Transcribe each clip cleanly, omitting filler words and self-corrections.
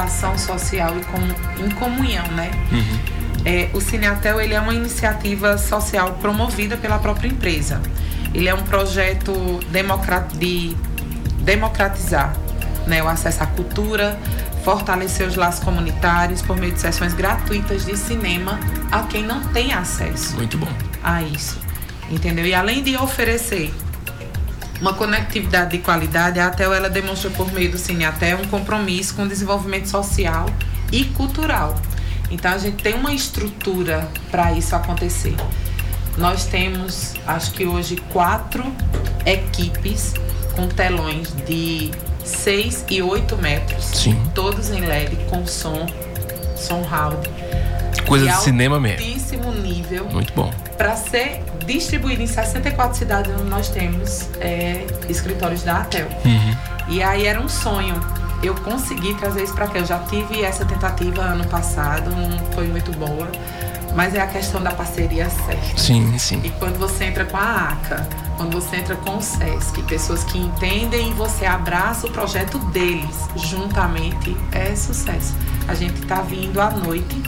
ação social e em comunhão, né? O Cineatel, ele é uma iniciativa social promovida pela própria empresa. Ele é um projeto de democratizar, né, o acesso à cultura, fortalecer os laços comunitários por meio de sessões gratuitas de cinema a quem não tem acesso Muito bom. a isso, entendeu? E além de oferecer uma conectividade de qualidade, a ATEL, ela demonstra por meio do Cineatel um compromisso com o desenvolvimento social e cultural. Então a gente tem uma estrutura para isso acontecer. Nós temos, acho que hoje, 4 equipes com telões de 6 e 8 metros. Sim. Todos em LED, com som round. Coisa de cinema mesmo. Altíssimo nível. Muito bom. Para ser distribuído em 64 cidades onde nós temos escritórios da ATEL. E aí era um sonho. Eu consegui trazer isso para cá. Eu já tive essa tentativa ano passado, não foi muito boa. Mas é a questão da parceria certa. Sim, sim. E quando você entra com a ACA, quando você entra com o SESC, pessoas que entendem e você abraça o projeto deles juntamente, é sucesso. A gente está vindo à noite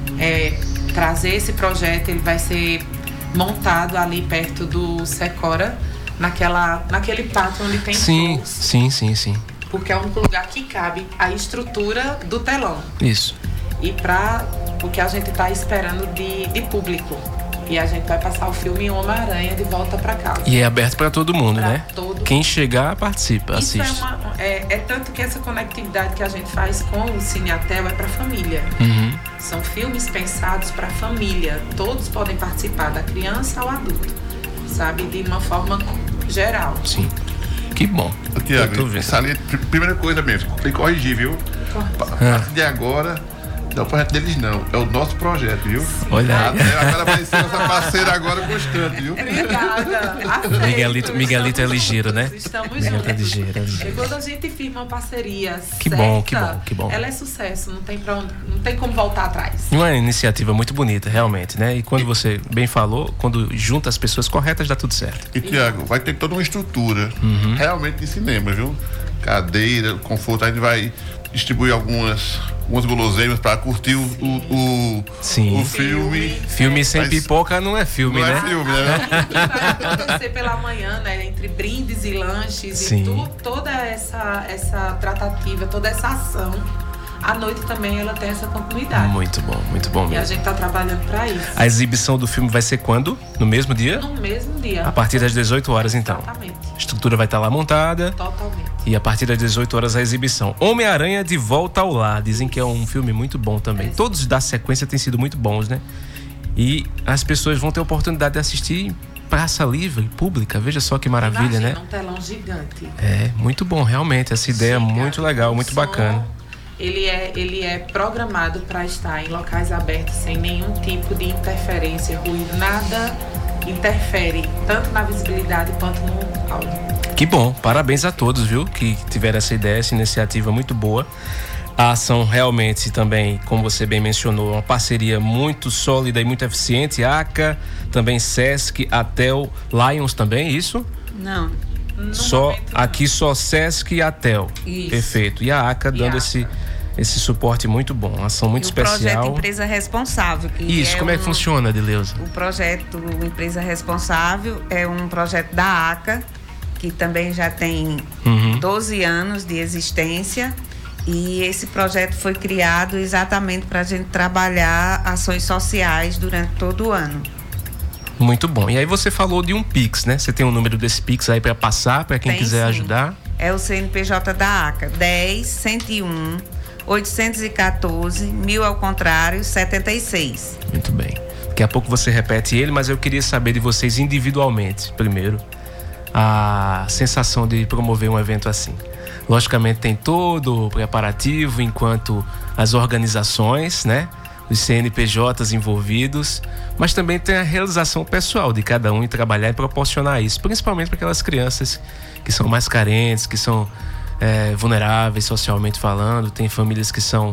trazer esse projeto, ele vai ser montado ali perto do Secora, naquele pátio onde tem shows. Sim. Porque é o único lugar que cabe a estrutura do telão. Isso. E para o que a gente está esperando de público. E a gente vai passar o filme Homem-Aranha de volta para casa. E é aberto para todo mundo, pra né? Quem chegar, participa, isso assiste. É tanto que essa conectividade que a gente faz com o Cineatel é para família. São filmes pensados para família. Todos podem participar, da criança ao adulto. Sabe? De uma forma geral. Sim. Que bom. Tiago, primeira coisa mesmo, tem que corrigir, viu? A partir de agora, não é o projeto deles não, é o nosso projeto, viu? Olha aí. Agora vai ser nossa parceira agora constante, viu? Obrigada. Miguelito é ligeiro, né? Estamos Miguelito é juntos. ligeiro. E quando a gente firma uma parceria Que bom. ela é sucesso, não tem como voltar atrás. Uma iniciativa muito bonita, realmente, né? E quando você bem falou, quando junta as pessoas corretas, dá tudo certo. E, Tiago, vai ter toda uma estrutura realmente de cinema, viu? Cadeira, conforto, a gente vai distribuir algumas guloseimas para curtir o filme. Filme sem pipoca não é filme, né? Não é filme, né? Vai acontecer pela manhã, né? Entre brindes e lanches. Sim. E toda essa tratativa, toda essa ação. À noite também ela tem essa continuidade. Muito bom mesmo. E a gente está trabalhando para isso. A exibição do filme vai ser quando? No mesmo dia? No mesmo dia. A partir das 18 horas, então. Exatamente. A estrutura vai estar lá montada. Totalmente. E a partir das 18 horas a exibição. Homem-Aranha de Volta ao Lar. Dizem que é um filme muito bom também. Todos da sequência têm sido muito bons, né? E as pessoas vão ter a oportunidade de assistir em praça livre, pública. Veja só que maravilha, Imagina, né? um telão gigante. É, muito bom, realmente. Essa ideia é muito legal, muito bacana. Ele é programado para estar em locais abertos sem nenhum tipo de interferência, ruído, nada interfere, tanto na visibilidade quanto no áudio. Que bom, parabéns a todos, viu, que tiveram essa ideia, essa iniciativa muito boa. A ação realmente também, como você bem mencionou, uma parceria muito sólida e muito eficiente. ACA, também SESC, ATEL, Lions também, isso? Não. Só aqui só SESC e ATEL. Isso. Perfeito. E a ACA dando esse suporte muito bom, uma ação muito especial. O projeto Empresa Responsável. Isso, como é que funciona, Adileuza? O projeto Empresa Responsável é um projeto da ACA, que também já tem 12 anos de existência. E esse projeto foi criado exatamente para a gente trabalhar ações sociais durante todo o ano. Muito bom. E aí você falou de um Pix, né? Você tem o número desse Pix aí para passar, para quem quiser ajudar? É o CNPJ da ACA, 10 101 814 1000 ao contrário 76. Muito bem. Daqui a pouco você repete ele, mas eu queria saber de vocês individualmente, primeiro, a sensação de promover um evento assim. Logicamente tem todo o preparativo enquanto as organizações, né? Os CNPJs envolvidos, mas também tem a realização pessoal de cada um em trabalhar e proporcionar isso, principalmente para aquelas crianças que são mais carentes, que são vulneráveis socialmente falando, tem famílias que são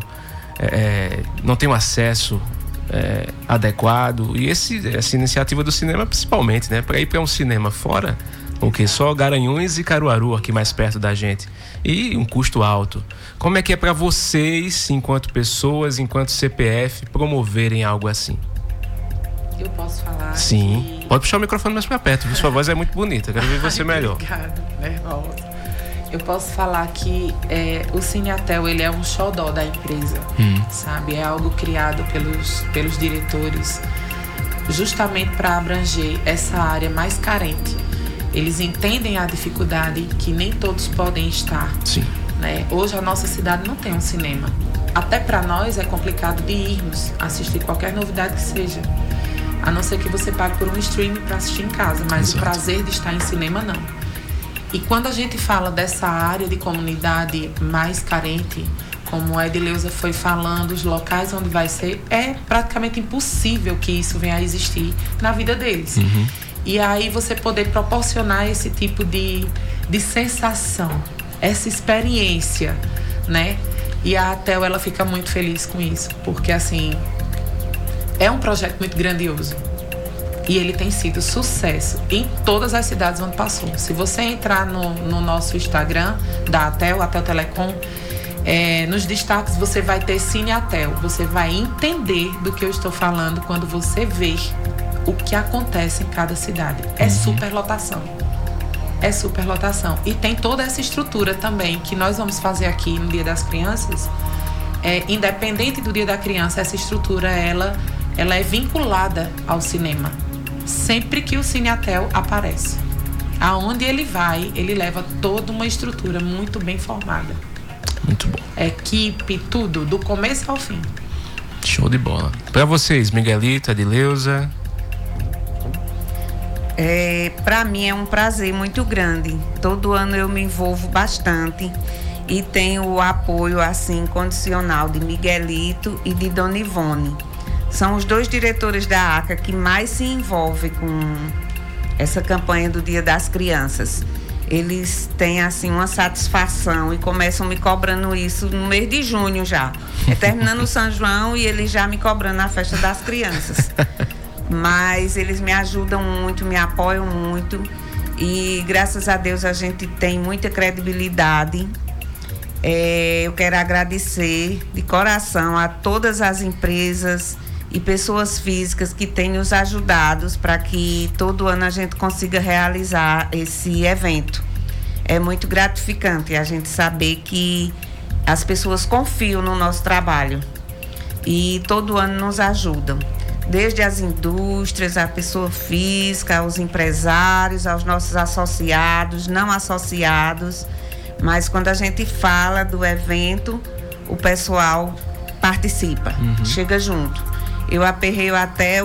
não têm um acesso adequado, e essa iniciativa do cinema principalmente, né? Para ir para um cinema fora, o que só Garanhuns e Caruaru aqui mais perto da gente. e um custo alto. Como é que é para vocês, enquanto pessoas, enquanto CPF, promoverem algo assim? Eu posso falar? Sim. Pode puxar o microfone mais para perto. Sua voz é muito bonita. Quero ver você melhor. Obrigada, nervosa. Eu posso falar que o Cineatel, ele é um xodó da empresa, sabe? É algo criado pelos diretores justamente para abranger essa área mais carente. Eles entendem a dificuldade que nem todos podem estar. Sim. Né? Hoje a nossa cidade não tem um cinema. Até para nós é complicado de irmos assistir qualquer novidade que seja. A não ser que você pague por um streaming para assistir em casa, mas Exato. O prazer de estar em cinema não. E quando a gente fala dessa área de comunidade mais carente, como a Edileuza foi falando, os locais onde vai ser, é praticamente impossível que isso venha a existir na vida deles. E aí você poder proporcionar esse tipo de sensação, essa experiência, né? E a ATEL, ela fica muito feliz com isso, porque assim, é um projeto muito grandioso. E ele tem sido sucesso em todas as cidades onde passou. Se você entrar no nosso Instagram da ATEL Telecom, nos destaques você vai ter Cineatel. Você vai entender do que eu estou falando quando você ver o que acontece em cada cidade. É superlotação. É superlotação. E tem toda essa estrutura também que nós vamos fazer aqui no Dia das Crianças. Independente do Dia da Criança, essa estrutura ela é vinculada ao cinema. Sempre que o Cineatel aparece. Aonde ele vai, ele leva toda uma estrutura muito bem formada. Muito bom. Equipe, tudo, do começo ao fim. Show de bola. Para vocês, Miguelito, Edileuza? Para mim é um prazer muito grande. Todo ano eu me envolvo bastante e tenho o apoio assim incondicional de Miguelito e de Dona Ivone. São os dois diretores da ACA que mais se envolvem com essa campanha do Dia das Crianças. Eles têm assim uma satisfação e começam me cobrando isso no mês de junho já. Terminando o São João e eles já me cobrando na festa das crianças. Mas eles me ajudam muito, me apoiam muito e graças a Deus a gente tem muita credibilidade. Eu quero agradecer de coração a todas as empresas e pessoas físicas que têm nos ajudado para que todo ano a gente consiga realizar esse evento. É muito gratificante a gente saber que as pessoas confiam no nosso trabalho e todo ano nos ajudam. Desde as indústrias, a pessoa física, aos empresários, aos nossos associados, não associados. Mas quando a gente fala do evento, o pessoal participa, chega junto. Eu aperreio até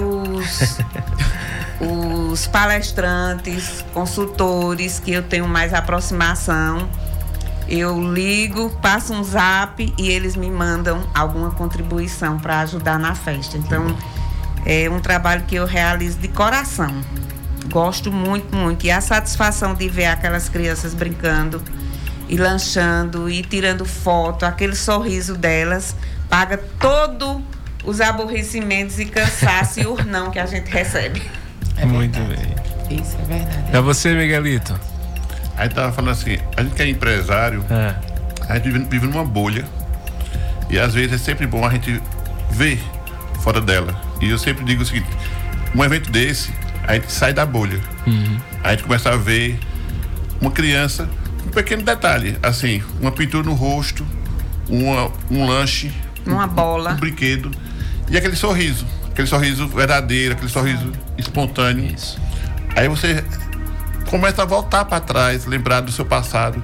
os palestrantes, consultores, que eu tenho mais aproximação. Eu ligo, passo um zap e eles me mandam alguma contribuição para ajudar na festa. Então, é um trabalho que eu realizo de coração. Gosto muito, muito. E a satisfação de ver aquelas crianças brincando e lanchando e tirando foto, aquele sorriso delas, paga todo os aborrecimentos e cansaço e urnão que a gente recebe. Muito bem. Isso é verdade. É você, Miguelito? A gente tava falando assim, a gente que é empresário, a gente vive numa bolha e às vezes é sempre bom a gente ver fora dela. E eu sempre digo o seguinte, um evento desse, a gente sai da bolha. A gente começa a ver uma criança, um pequeno detalhe, assim, uma pintura no rosto, um lanche, uma bola, um brinquedo e aquele sorriso verdadeiro, aquele sorriso espontâneo. Isso. Aí você começa a voltar para trás, lembrar do seu passado.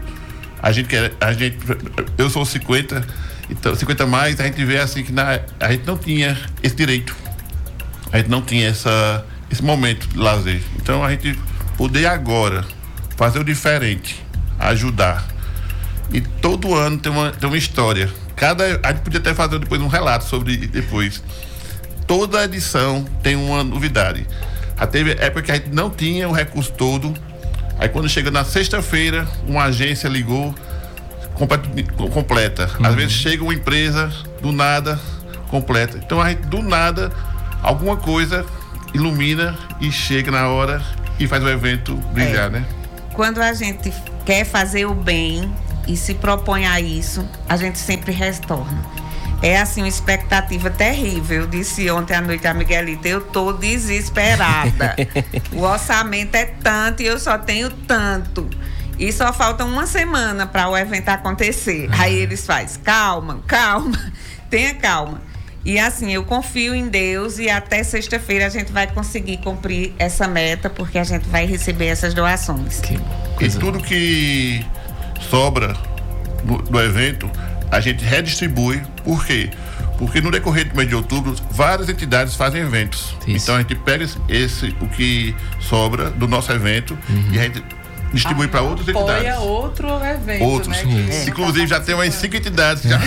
Eu sou 50, então 50 mais, a gente vê assim que a gente não tinha esse direito, a gente não tinha esse momento de lazer. Então a gente poder agora fazer o diferente, ajudar. E todo ano tem uma história. A gente podia até fazer depois um relato sobre depois. Toda edição tem uma novidade. Teve época que a gente não tinha o recurso todo. Aí quando chega na sexta-feira, uma agência ligou completa. Às vezes chega uma empresa do nada completa. Então a gente do nada alguma coisa ilumina e chega na hora e faz o evento brilhar, né? Quando a gente quer fazer o bem, e se propõe a isso, a gente sempre retorna. É assim uma expectativa terrível. Eu disse ontem à noite a Miguelita, eu tô desesperada. O orçamento é tanto e eu só tenho tanto. E só falta uma semana para o evento acontecer. Aí eles fazem, calma, tenha calma. E assim, eu confio em Deus e até sexta-feira a gente vai conseguir cumprir essa meta, porque a gente vai receber essas doações. E tudo que sobra do evento, a gente redistribui. Por quê? Porque no decorrer do mês de outubro, várias entidades fazem eventos. Isso. Então a gente pega o que sobra do nosso evento e a gente distribui para outras entidades. Apoia outro evento, outros. Né? Inclusive já tem umas 5 entidades que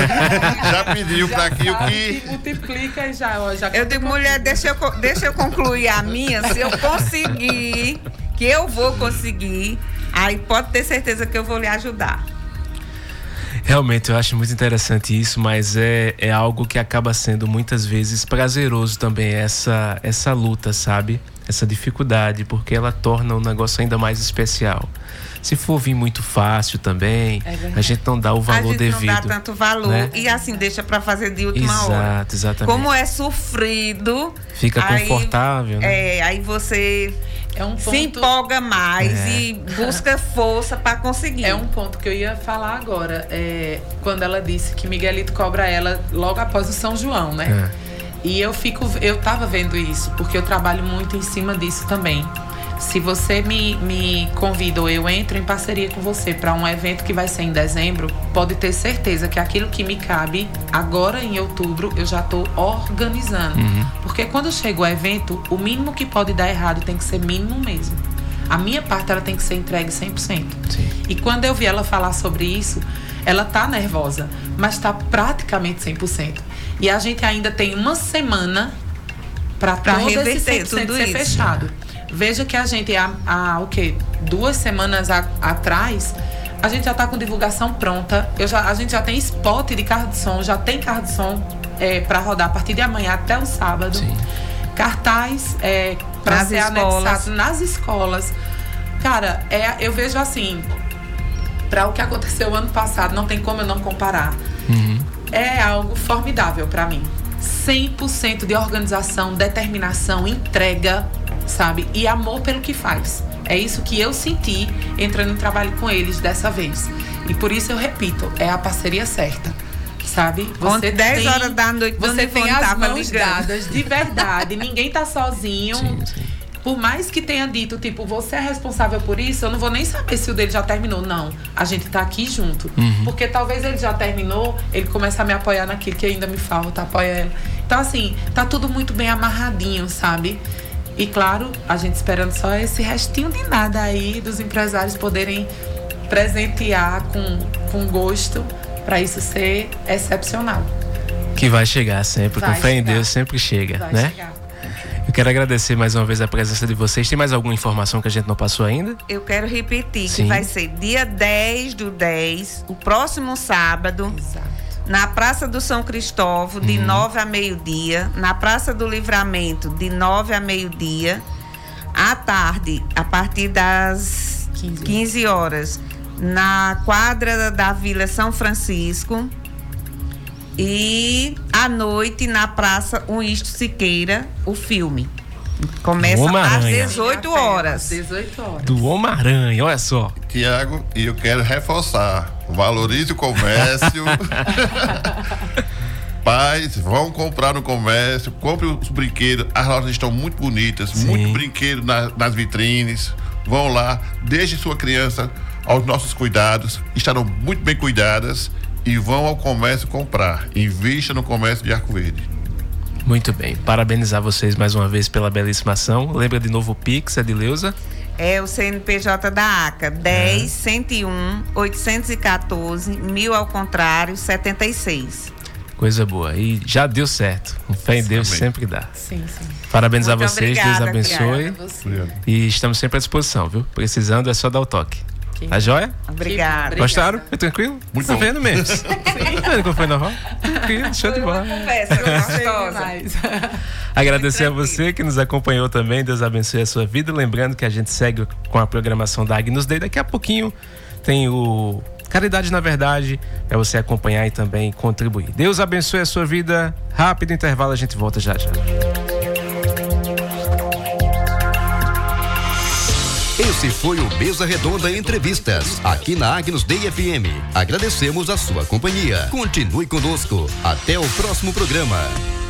já pediu para aqui o que multiplica e já eu digo, mulher, deixa eu concluir a minha. Se eu conseguir, que eu vou conseguir, aí pode ter certeza que eu vou lhe ajudar. Realmente, eu acho muito interessante isso, mas é algo que acaba sendo muitas vezes prazeroso também, essa luta, sabe? Essa dificuldade, porque ela torna o negócio ainda mais especial. Se for vir muito fácil também, a gente não dá o valor devido. A gente não dá tanto valor, né? E assim, deixa para fazer de última hora. Exatamente. Como é sofrido... Fica confortável, né? Aí você... se empolga mais e busca força para conseguir. É um ponto que eu ia falar agora. Quando ela disse que Miguelito cobra ela logo após o São João, né? E eu tava vendo isso, porque eu trabalho muito em cima disso também. Se você me convida ou eu entro em parceria com você para um evento que vai ser em dezembro, pode ter certeza que aquilo que me cabe agora em outubro eu já estou organizando. Porque quando chega o evento, o mínimo que pode dar errado tem que ser mínimo mesmo. A minha parte ela tem que ser entregue 100%. Sim. E quando eu vi ela falar sobre isso, ela tá nervosa, mas tá praticamente 100%. E a gente ainda tem uma semana para todo esse 100% tudo ser fechado. Veja que a gente, há 2 semanas atrás, a gente já está com divulgação pronta. A gente já tem spot de carro de som, já tem carro de som para rodar a partir de amanhã até o sábado. Sim. Cartaz para ser anexado nas escolas. Cara, eu vejo assim, para o que aconteceu ano passado, não tem como eu não comparar. É algo formidável para mim. 100% de organização, determinação, entrega, sabe? E amor pelo que faz. É isso que eu senti entrando em trabalho com eles dessa vez. E por isso eu repito, é a parceria certa, sabe? Você 10 horas da noite, você tem as mãos dadas, de verdade. Ninguém tá sozinho. Sim. Por mais que tenha dito, tipo, você é responsável por isso, eu não vou nem saber se o dele já terminou. Não, a gente tá aqui junto. Porque talvez ele já terminou, ele comece a me apoiar naquilo que ainda me falta, apoia ela. Então, assim, tá tudo muito bem amarradinho, sabe? E, claro, a gente esperando só esse restinho de nada aí dos empresários poderem presentear com gosto para isso ser excepcional. Que vai chegar sempre, com fé em Deus sempre chega, vai né? Chegar. Eu quero agradecer mais uma vez a presença de vocês. Tem mais alguma informação que a gente não passou ainda? Eu quero repetir que vai ser dia 10/10, o próximo sábado. Exato. Na Praça do São Cristóvão, de 9 a meio-dia. Na Praça do Livramento, de 9 a meio-dia. À tarde, a partir das 15 horas, na quadra da Vila São Francisco. E à noite, na Praça Uísto Siqueira, o filme. Começa às 18 horas. 18 horas. Do Homem-Aranha, olha só. Tiago, e eu quero reforçar. Valorize o comércio. Pais, vão comprar no comércio. Compre os brinquedos. As lojas estão muito bonitas. Muito brinquedo nas vitrines. Vão lá. Deixe sua criança aos nossos cuidados. Estarão muito bem cuidadas. E vão ao comércio comprar. Invista no comércio de Arco Verde. Muito bem. Parabenizar vocês mais uma vez pela belíssima ação. Lembra de novo o Pix, Adileuza? É o CNPJ da ACA. 10 101 814 1000 ao contrário 76. Coisa boa. E já deu certo. Com fé em Deus sempre dá. Sim. Parabenizar vocês. Deus abençoe. E estamos sempre à disposição, viu? Precisando é só dar o toque. Tá joia? Obrigada. Gostaram? Foi tranquilo? Muito bom. Tá vendo mesmo? Tá vendo como foi normal? Tranquilo, show de bola. Agradecer a você que nos acompanhou também. Deus abençoe a sua vida. Lembrando que a gente segue com a programação da Agnus Dei. Daqui a pouquinho tem o Caridade, na verdade, é você acompanhar e também contribuir. Deus abençoe a sua vida. Rápido intervalo, a gente volta já já. Esse foi o Mesa Redonda Entrevistas, aqui na Agnus Dei FM. Agradecemos a sua companhia. Continue conosco. Até o próximo programa.